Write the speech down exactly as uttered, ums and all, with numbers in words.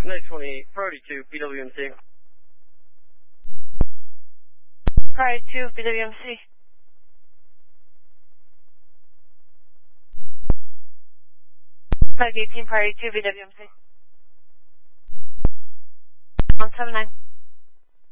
nine twenty, priority two, B W M C. Priority two, B W M C. Flight eighteen, priority two, B W M C. one seven nine.